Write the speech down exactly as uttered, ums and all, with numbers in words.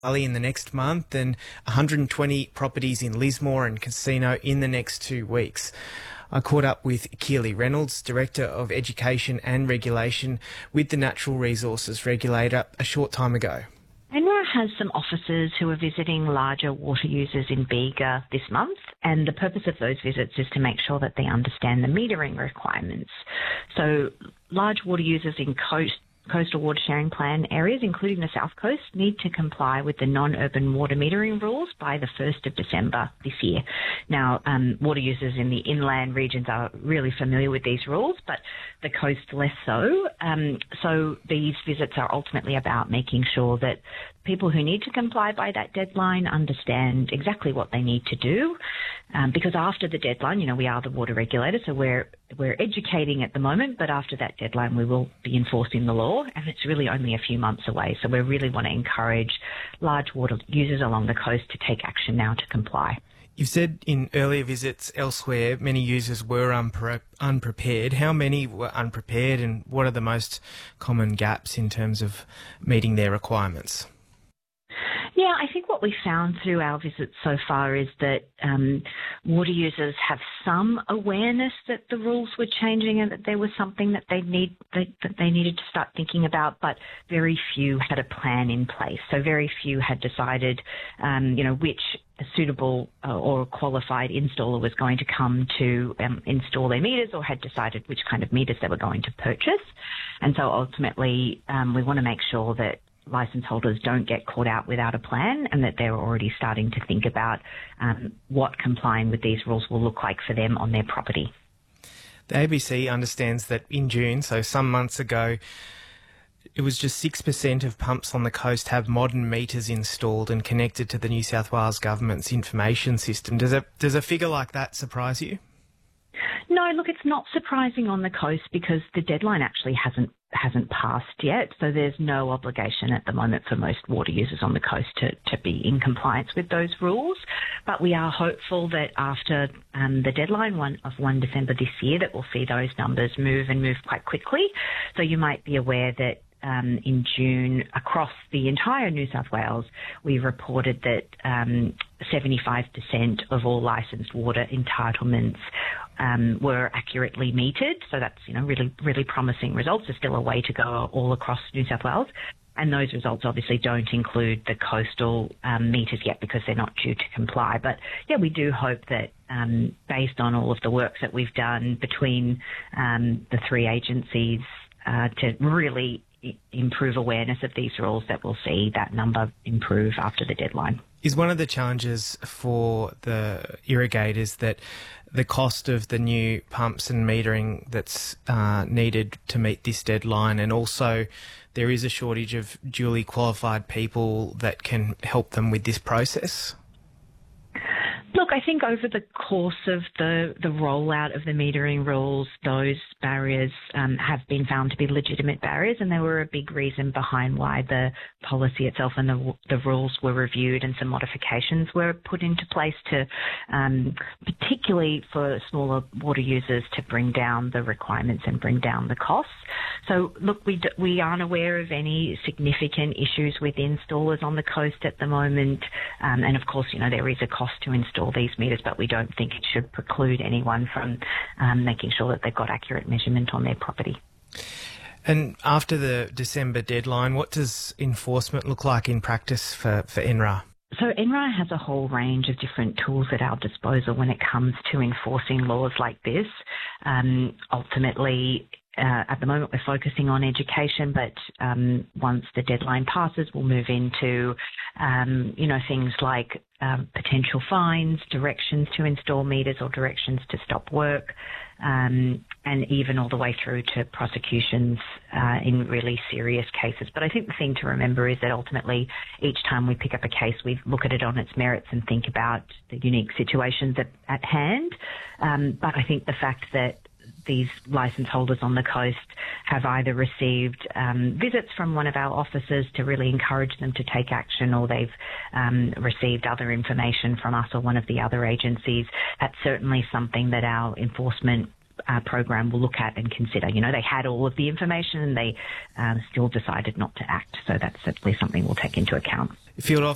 Bali in the next month and one hundred twenty properties in Lismore and Casino in the next two weeks. I caught up with Keely Reynolds, Director of Education and Regulation with the Natural Resources Regulator, a short time ago. N R A has some officers who are visiting larger water users in Bega this month, and the purpose of those visits is to make sure that they understand the metering requirements. So large water users in coast Coastal Water Sharing Plan areas, including the South Coast, need to comply with the non-urban water metering rules by the first of December this year. Now, um, water users in the inland regions are really familiar with these rules, but the coast less so. Um, so these visits are ultimately about making sure that people who need to comply by that deadline understand exactly what they need to do. Um, because after the deadline, you know, we are the water regulator, so we're we're educating at the moment, but after that deadline, we will be enforcing the law, and it's really only a few months away. So we really want to encourage large water users along the coast to take action now to comply. You've said in earlier visits elsewhere, many users were unpre- unprepared. How many were unprepared, and what are the most common gaps in terms of meeting their requirements? Yeah, I think what we found through our visits so far is that um, water users have some awareness that the rules were changing and that there was something that they need that, that they needed to start thinking about, but very few had a plan in place. So very few had decided, um, you know, which suitable uh, or qualified installer was going to come to um, install their meters, or had decided which kind of meters they were going to purchase. And so ultimately, um, we want to make sure that licence holders don't get caught out without a plan, and that they're already starting to think about um, what complying with these rules will look like for them on their property. The A B C understands that in June, so some months ago, it was just six percent of pumps on the coast have modern meters installed and connected to the New South Wales Government's information system. Does a, does a figure like that surprise you? No, look, it's not surprising on the coast because the deadline actually hasn't hasn't passed yet. So there's no obligation at the moment for most water users on the coast to, to be in compliance with those rules. But we are hopeful that after um, the deadline one of the first of December this year, that we'll see those numbers move and move quite quickly. So you might be aware that Um, in June, across the entire New South Wales, we reported that um, seventy-five percent of all licensed water entitlements um, were accurately metered. So that's, you know, really, really promising results. There's still a way to go all across New South Wales. And those results obviously don't include the coastal um, meters yet because they're not due to comply. But, yeah, we do hope that um, based on all of the work that we've done between um, the three agencies uh, to really improve awareness of these rules, that we'll see that number improve after the deadline. Is one of the challenges for the irrigators that the cost of the new pumps and metering that's uh, needed to meet this deadline, and also there is a shortage of duly qualified people that can help them with this process? Look, I think over the course of the, the rollout of the metering rules, those barriers um, have been found to be legitimate barriers, and they were a big reason behind why the policy itself and the, the rules were reviewed and some modifications were put into place to, um, particularly for smaller water users, to bring down the requirements and bring down the costs. So, look, we, d- we aren't aware of any significant issues with installers on the coast at the moment, um, and of course, you know, there is a cost to install these meters, but we don't think it should preclude anyone from um, making sure that they've got accurate measurement on their property. And after the December deadline, what does enforcement look like in practice for, for N R A? So N R A has a whole range of different tools at our disposal when it comes to enforcing laws like this. Um, ultimately, Uh, at the moment, we're focusing on education, but um, once the deadline passes, we'll move into, um, you know, things like um, potential fines, directions to install meters or directions to stop work, um, and even all the way through to prosecutions uh, in really serious cases. But I think the thing to remember is that ultimately, each time we pick up a case, we look at it on its merits and think about the unique situations at, at hand. Um, but I think the fact that these licence holders on the coast have either received um, visits from one of our officers to really encourage them to take action, or they've um, received other information from us or one of the other agencies. That's certainly something that our enforcement uh, program will look at and consider. You know, they had all of the information and they um, still decided not to act. So that's certainly something we'll take into account. Field